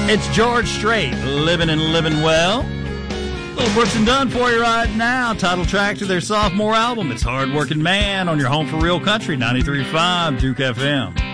It's George Strait, living and living well. Little Brooks and Dunn for you right now. Title track to their sophomore album. It's Hard Working Man on your home for real country, 93.5 Duke FM.